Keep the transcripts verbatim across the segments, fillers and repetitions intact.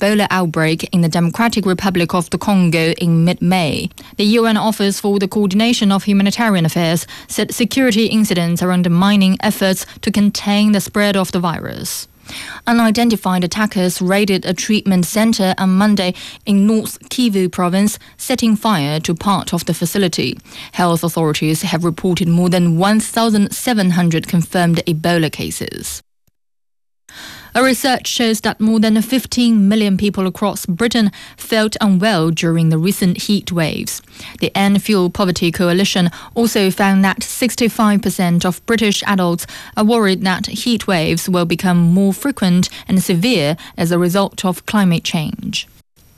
Ebola outbreak in the Democratic Republic of the Congo in mid-May. The U N Office for the Coordination of Humanitarian Affairs said security incidents are undermining efforts to contain the spread of the virus. Unidentified attackers raided a treatment center on Monday in North Kivu province, setting fire to part of the facility. Health authorities have reported more than one thousand seven hundred confirmed Ebola cases. A research shows that more than fifteen million people across Britain felt unwell during the recent heat waves. The End Fuel Poverty Coalition also found that sixty-five percent of British adults are worried that heat waves will become more frequent and severe as a result of climate change.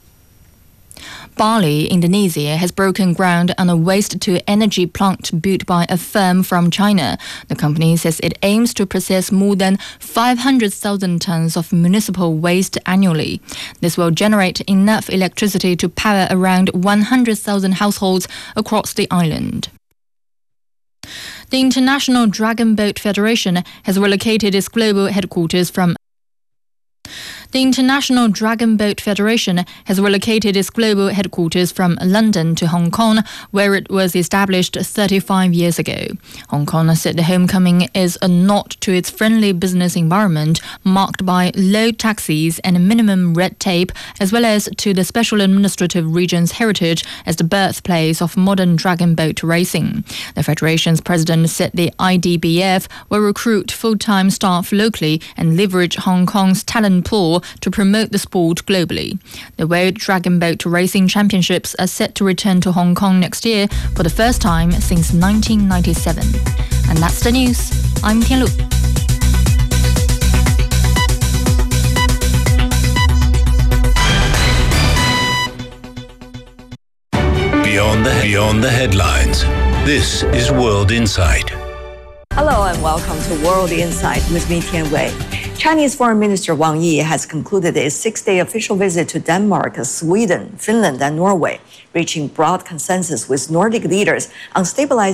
Bali, Indonesia, has broken ground on a waste-to-energy plant built by a firm from China. The company says it aims to process more than five hundred thousand tons of municipal waste annually. This will generate enough electricity to power around one hundred thousand households across the island. The International Dragon Boat Federation has relocated its global headquarters from The International Dragon Boat Federation has relocated its global headquarters from London to Hong Kong, where it was established thirty-five years ago. Hong Kong said the homecoming is a nod to its friendly business environment, marked by low taxes and minimum red tape, as well as to the Special Administrative Region's heritage as the birthplace of modern dragon boat racing. The Federation's president said the I D B F will recruit full-time staff locally and leverage Hong Kong's talent pool to promote the sport globally. The World Dragon Boat Racing Championships are set to return to Hong Kong next year for the first time since nineteen ninety-seven. And that's the news. I'm Tian Lu. Beyond the, beyond the headlines, this is World Insight. Hello and welcome to World Insight with me, Tian Wei. Chinese Foreign Minister Wang Yi has concluded a six-day official visit to Denmark, Sweden, Finland, and Norway, reaching broad consensus with Nordic leaders on stabilizing